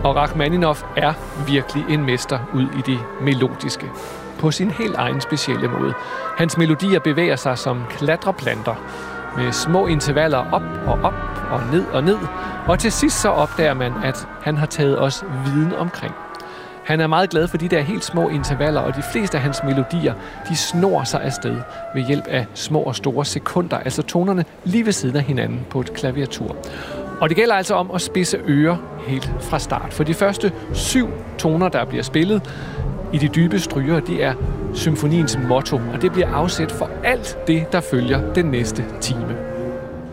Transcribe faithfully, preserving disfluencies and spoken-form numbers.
Og Rachmaninov er virkelig en mester ud i det melodiske. På sin helt egen specielle måde. Hans melodier bevæger sig som klatreplanter. Med små intervaller op og op og ned og ned. Og til sidst så opdager man, at han har taget os viden omkring. Han er meget glad for de der helt små intervaller, og de fleste af hans melodier, de snor sig afsted ved hjælp af små og store sekunder, altså tonerne lige ved siden af hinanden på et klaviatur. Og det gælder altså om at spidse ører helt fra start. For de første syv toner, der bliver spillet i de dybe stryger, det er symfoniens motto, og det bliver afsæt for alt det, der følger den næste time.